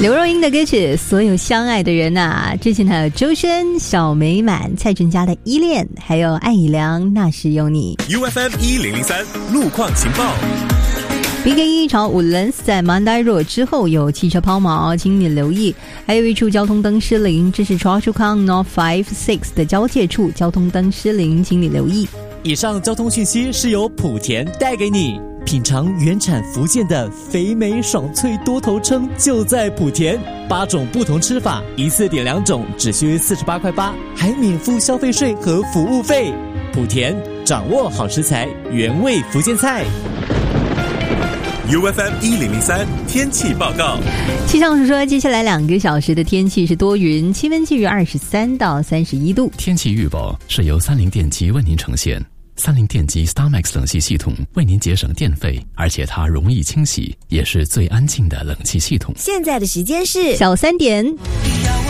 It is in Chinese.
刘若英的歌曲《所有相爱的人》啊，之前还有周深、小美满、蔡淳佳的《依恋》，还有艾怡良《那时有你》。 UFM 1003路况情报。 BK1 朝Woodlands在 Mandai Road 之后有汽车抛锚，请你留意。还有一处交通灯失灵，这是 Choa Chu Kang North 5-6的交界处，交通灯失灵，请你留意。 以上交通讯息是由莆田带给你。品尝原产福建的肥美爽脆多头鲭，就在莆田，8种不同吃法，一次点2种，只需48块8，还免付消费税和服务费。莆田掌握好食材，原味福建菜。 UFM 1003天气报告。 气象署说，接下来2个小时的天气是多云，气温介于23到31度。 天气预报是由三菱电机为您呈现。三菱电机 StarMax 冷气系统为您节省电费，而且它容易清洗，也是最安静的冷气系统。 现在的时间是小3点。